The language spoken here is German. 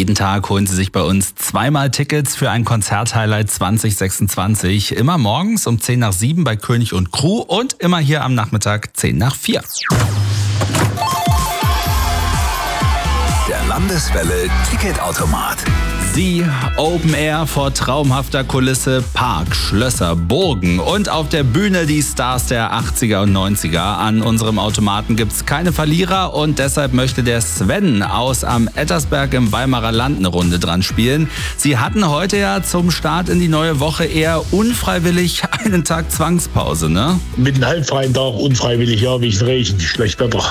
Jeden Tag holen Sie sich bei uns zweimal Tickets für ein Konzerthighlight 2026. Immer morgens um 10 nach 7 bei König und Crew und immer hier am Nachmittag 10 nach 4. Der Landeswelle Ticketautomat. Sie Open Air vor traumhafter Kulisse, Park, Schlösser, Burgen und auf der Bühne die Stars der 80er und 90er. An unserem Automaten gibt's keine Verlierer und deshalb möchte der Sven aus am Ettersberg im Weimarer Land eine Runde dran spielen. Sie hatten heute ja zum Start in die neue Woche eher unfreiwillig einen Tag Zwangspause, ne? Mit einem halbfreien Tag unfreiwillig, ja, wie es Regen, schlecht Wetter.